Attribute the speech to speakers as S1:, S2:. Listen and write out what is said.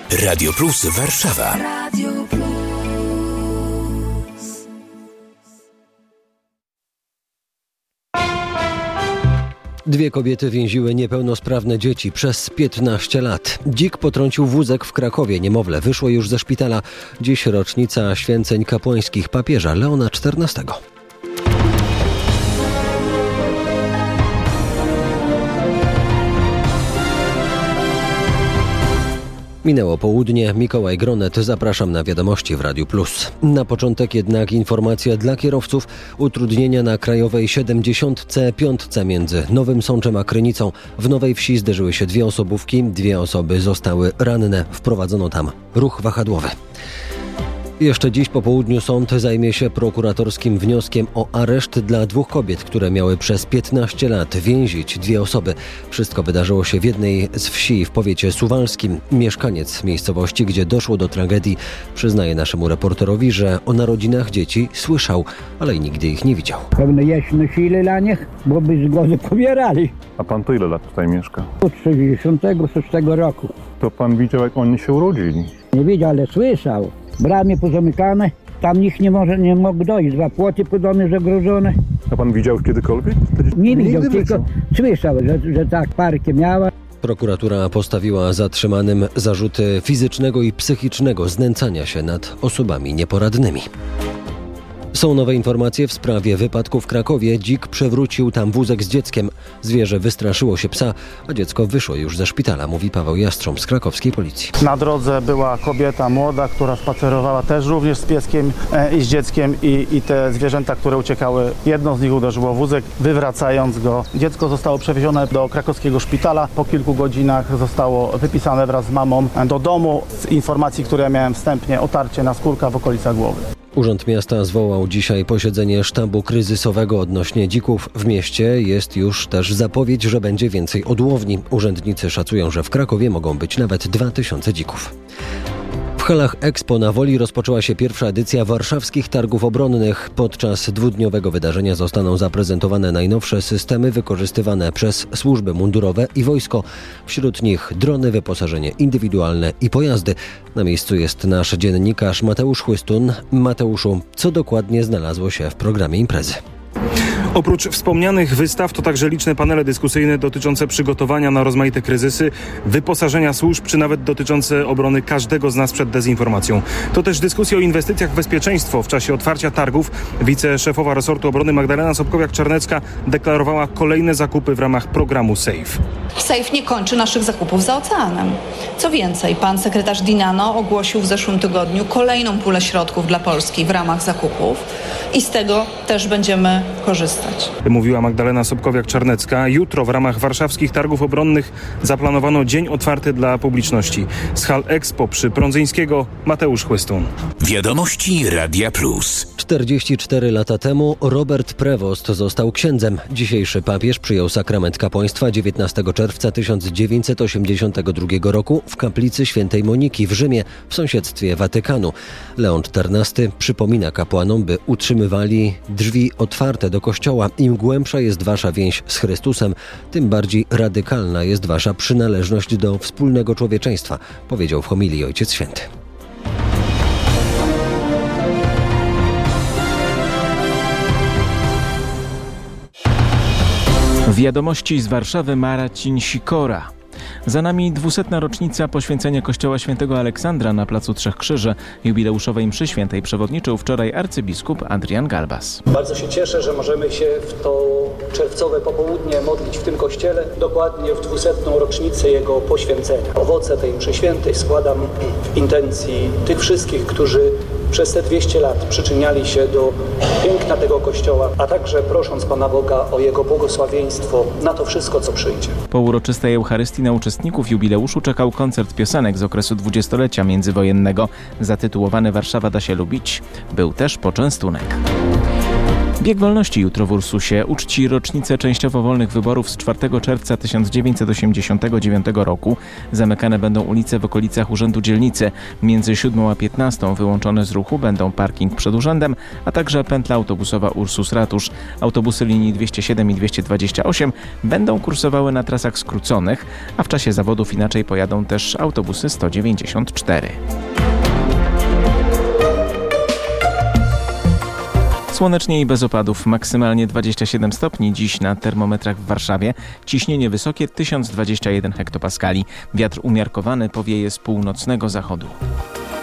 S1: Radio Plus Warszawa. Radio Plus.
S2: Dwie kobiety więziły niepełnosprawne dzieci przez 15 lat. Dzik potrącił wózek w Krakowie. Niemowlę wyszło już ze szpitala. Dziś rocznica święceń kapłańskich papieża Leona XIV. Minęło południe, Mikołaj Gronet, zapraszam na wiadomości w Radiu Plus. Na początek informacja dla kierowców. Utrudnienia na krajowej 75 między Nowym Sączem a Krynicą. W Nowej Wsi zderzyły się dwie osobówki, 2 osoby zostały ranne. Wprowadzono tam ruch wahadłowy. Jeszcze dziś po południu sąd zajmie się prokuratorskim wnioskiem o areszt dla 2 kobiet, które miały przez 15 lat więzić 2 osoby. Wszystko wydarzyło się w jednej z wsi w powiecie suwalskim. Mieszkaniec miejscowości, gdzie doszło do tragedii, przyznaje naszemu reporterowi, że o narodzinach dzieci słyszał, ale i nigdy ich nie widział.
S3: Pewnie jeść nosili dla nich, bo by z głodu pobierali.
S4: A pan to ile lat tutaj mieszka?
S3: Od 66 roku.
S4: To pan widział, jak oni się urodzili?
S3: Nie widział, ale słyszał. Bramy pozamykane, tam nikt nie mógł dojść. 2 płoty po domie zagrożone.
S4: A pan widział kiedykolwiek?
S3: Nie widział, tylko słyszał, że tak parkę miała.
S2: Prokuratura postawiła zatrzymanym zarzuty fizycznego i psychicznego znęcania się nad osobami nieporadnymi. Są nowe informacje w sprawie wypadku w Krakowie. Dzik przewrócił tam wózek z dzieckiem. Zwierzę wystraszyło się psa, a dziecko wyszło już ze szpitala, mówi Paweł Jastrząb z krakowskiej policji.
S5: Na drodze była kobieta młoda, która spacerowała też również z pieskiem i z dzieckiem i te zwierzęta, które uciekały, jedno z nich uderzyło w wózek, wywracając go. Dziecko zostało przewiezione do krakowskiego szpitala. Po kilku godzinach zostało wypisane wraz z mamą do domu. Z informacji, które miałem wstępnie, otarcie naskórka w okolicach głowy.
S2: Urząd Miasta zwołał dzisiaj posiedzenie sztabu kryzysowego odnośnie dzików. W mieście jest już też zapowiedź, że będzie więcej odłowni. Urzędnicy szacują, że w Krakowie mogą być nawet 2000 dzików. W halach Expo na Woli rozpoczęła się pierwsza edycja warszawskich targów obronnych. Podczas 2-dniowego wydarzenia zostaną zaprezentowane najnowsze systemy wykorzystywane przez służby mundurowe i wojsko. Wśród nich drony, wyposażenie indywidualne i pojazdy. Na miejscu jest nasz dziennikarz Mateusz Chłystun. Mateuszu, co dokładnie znalazło się w programie imprezy?
S6: Oprócz wspomnianych wystaw to także liczne panele dyskusyjne dotyczące przygotowania na rozmaite kryzysy, wyposażenia służb, czy nawet dotyczące obrony każdego z nas przed dezinformacją. To też dyskusja o inwestycjach w bezpieczeństwo. W czasie otwarcia targów wiceszefowa resortu obrony Magdalena Sobkowiak-Czarnecka deklarowała kolejne zakupy w ramach programu SAFE.
S7: SAFE nie kończy naszych zakupów za oceanem. Co więcej, pan sekretarz Dinano ogłosił w zeszłym tygodniu kolejną pulę środków dla Polski w ramach zakupów i z tego też będziemy korzystać.
S6: Mówiła Magdalena Sobkowiak-Czarnecka. Jutro w ramach warszawskich targów obronnych zaplanowano dzień otwarty dla publiczności. Z hal Expo przy Prądzyńskiego Mateusz Chłystun.
S1: Wiadomości Radia Plus.
S2: 44 lata temu Robert Prevost został księdzem. Dzisiejszy papież przyjął sakrament kapłaństwa 19 czerwca 1982 roku w kaplicy Świętej Moniki w Rzymie w sąsiedztwie Watykanu. Leon XIV przypomina kapłanom, by utrzymywali drzwi otwarte do kościoła. Im głębsza jest wasza więź z Chrystusem, tym bardziej radykalna jest wasza przynależność do wspólnego człowieczeństwa, powiedział w homilii Ojciec Święty.
S8: Wiadomości z Warszawy, Marcin Sikora. Za nami 200. rocznica poświęcenia kościoła świętego Aleksandra na placu Trzech Krzyży. Jubileuszowej mszy świętej przewodniczył wczoraj arcybiskup Adrian Galbas.
S9: Bardzo się cieszę, że możemy się w to czerwcowe popołudnie modlić w tym kościele, dokładnie w 200. rocznicę jego poświęcenia. Owoce tej mszy świętej składam w intencji tych wszystkich, którzy przez te 200 lat przyczyniali się do piękna tego kościoła, a także prosząc Pana Boga o Jego błogosławieństwo na to wszystko, co przyjdzie.
S8: Po uroczystej Eucharystii na uczestników jubileuszu czekał koncert piosenek z okresu 20-lecia międzywojennego, zatytułowany Warszawa da się lubić. Był też poczęstunek. Bieg Wolności jutro w Ursusie uczci rocznicę częściowo wolnych wyborów z 4 czerwca 1989 roku. Zamykane będą ulice w okolicach Urzędu Dzielnicy. Między 7 a 15 wyłączone z ruchu będą parking przed urzędem, a także pętla autobusowa Ursus-Ratusz. Autobusy linii 207 i 228 będą kursowały na trasach skróconych, a w czasie zawodów inaczej pojadą też autobusy 194. Słonecznie i bez opadów, maksymalnie 27 stopni dziś na termometrach w Warszawie, ciśnienie wysokie 1021 hektopaskali, wiatr umiarkowany powieje z północnego zachodu.